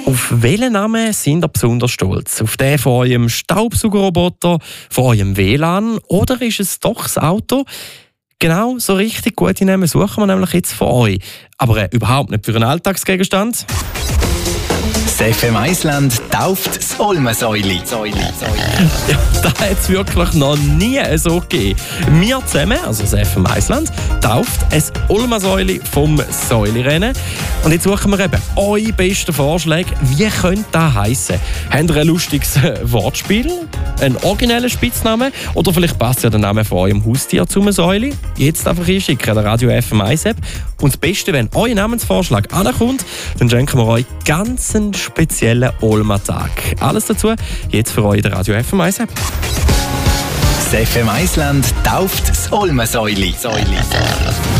Auf welchen Namen sind ihr besonders stolz? Auf den von eurem Staubsaugerroboter, von eurem WLAN oder ist es doch das Auto? Genau, so richtig gute Namen suchen wir nämlich jetzt von euch. Aber überhaupt nicht für einen Alltagsgegenstand. Das FM Island tauft das Olmensäuli. Ja, das hat es wirklich noch nie so gegeben. Wir zusammen, also das FM Island, tauft ein Olmensäuli vom Säulirennen. Und jetzt suchen wir eben eure besten Vorschläge. Wie könnte das heissen? Habt ihr ein lustiges Wortspiel? Einen originellen Spitznamen? Oder vielleicht passt ja der Name von eurem Haustier zum Säuli? Jetzt einfach einschicken, der Radio FM App. Und das Beste, wenn euer Namensvorschlag ankommt, dann schenken wir euch ganz einen speziellen Olma-Tag. Alles dazu jetzt für euch in der Radio FM App. Das FM Island tauft das Olmensäuli.